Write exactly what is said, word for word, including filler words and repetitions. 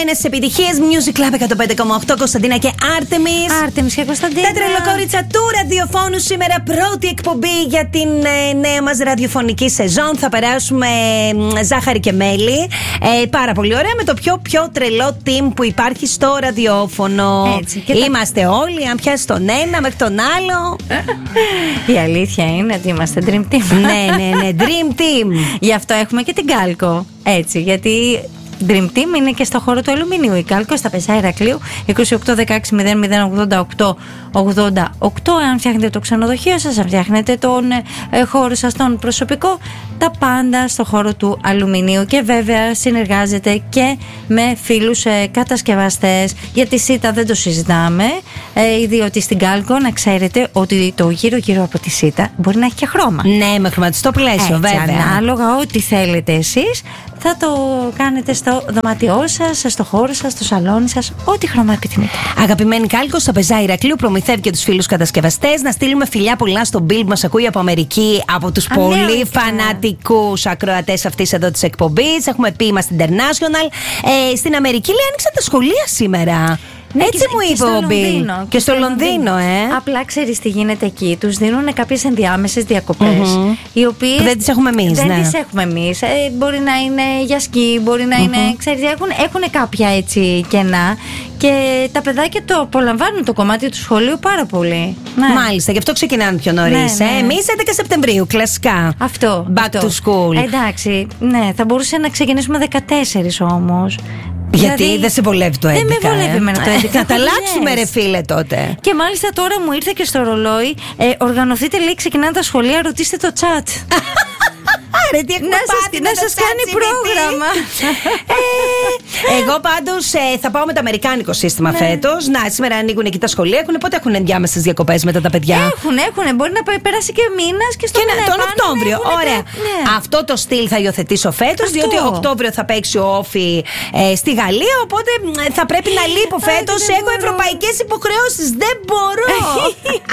Αγαπημένες επιτυχίες Music Club εκατόν πέντε κόμμα οκτώ. Κωνσταντίνα και Άρτεμις. Άρτεμις και Κωνσταντίνα. Τα τρελοκόριτσα του ραδιοφώνου. Σήμερα πρώτη εκπομπή για την ε, νέα μας ραδιοφωνική σεζόν. Θα περάσουμε ε, ζάχαρη και μέλι. Ε, πάρα πολύ ωραία, με το πιο πιο τρελό team που υπάρχει στο ραδιόφωνο. Έτσι, είμαστε τα... όλοι, αν πιάσει τον ένα μέχρι τον άλλο. Η αλήθεια είναι ότι είμαστε Dream Team. Ναι, ναι, ναι, Dream Team. Γι' αυτό έχουμε και την Κάλκο. Έτσι, γιατί Dream Team είναι και στο χώρο του αλουμινίου. Η Κάλκο στα Πεζά Ηρακλείου είκοσι οκτώ δεκαέξι μηδέν μηδέν ογδόντα οκτώ ογδόντα οκτώ. Αν φτιάχνετε το ξενοδοχείο σας, αν φτιάχνετε τον ε, χώρο σας, τον προσωπικό, τα πάντα στο χώρο του αλουμινίου. Και βέβαια συνεργάζεται και με φίλους ε, κατασκευαστές. Για τη ΣΥΤΑ δεν το συζητάμε, ε, διότι στην Κάλκο να ξέρετε ότι το γύρω γύρω από τη ΣΥΤΑ μπορεί να έχει και χρώμα. Ναι, με χρωματιστό πλαίσιο. Έτσι, βέβαια. Ανάλογα ό,τι θέλετε εσείς θα το κάνετε στο δωμάτιό σας, στο χώρο σας, στο σαλόνι σας, ό,τι χρώμα επιθυμείτε. Αγαπημένη Κάλκο, στα Πεζά Ηρακλείου προμηθεύει και τους φίλους κατασκευαστές. Να στείλουμε φιλιά πολλά στον Bill που μας ακούει από Αμερική, από τους Α, πολύ ναι, φανατικούς ακροατές αυτής εδώ της εκπομπής. Έχουμε πει, είμαστε international. Ε, στην Αμερική λέει άνοιξαν τα σχολεία σήμερα. Ναι, έτσι μου είπε ο Μπιλ. Και, και στο Λονδίνο, ε. Απλά ξέρεις τι γίνεται εκεί. Τους δίνουν κάποιες ενδιάμεσες διακοπές, mm-hmm. οι οποίες δεν τις έχουμε εμείς. Δεν ναι. τις έχουμε εμείς. Ε, μπορεί να είναι για σκι, μπορεί να mm-hmm. είναι. Ξέρεις, έχουν, έχουν κάποια έτσι κενά. Και τα παιδάκια το απολαμβάνουν το κομμάτι του σχολείου πάρα πολύ. Ναι. Μάλιστα, γι' αυτό ξεκινάνε πιο νωρίς. Ναι, ναι. ε. Εμείς έντεκα Σεπτεμβρίου, κλασικά. Αυτό. Back αυτό. to school. Εντάξει, ναι, θα μπορούσε να ξεκινήσουμε δεκατέσσερις όμως. Γιατί δηλαδή, δεν σε βολεύει το έντεκα. Δεν με βολεύει εμένα το έντεκα. Θα τα αλλάξουμε, ρε φίλε, τότε. Και μάλιστα τώρα μου ήρθε και στο ρολόι. Ε, οργανωθείτε, λέει, ξεκινάνε τα σχολεία, ρωτήστε το chat. Άρα, τι έχουμε να πάθει, σας, να σας κάνει πρόγραμμα. ε, εγώ πάντως ε, θα πάω με το αμερικάνικο σύστημα ναι. φέτος. Να, σήμερα ανοίγουν εκεί τα σχολεία. Έχουν, πότε έχουν ενδιάμεσες διακοπές μετά τα παιδιά? Έχουν, έχουν. Μπορεί να περάσει και μήνας και στο μήνα. Τον Οκτώβριο. Ωραία. Ναι. Αυτό το στυλ θα υιοθετήσω φέτος, αυτό. Διότι Οκτώβριο θα παίξει ο Όφη ε, στη Γαλλία. Οπότε θα πρέπει να λείπω φέτος. Έχω ευρωπαϊκές υποχρεώσεις. Δεν μπορώ.